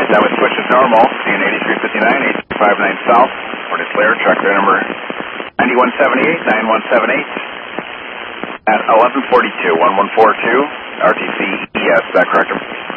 That was switch is normal. CN 8359, 859 south. Port is clear. Track clear number 9178, 9178 at 1142, 1142, RTC ES. Is that correct?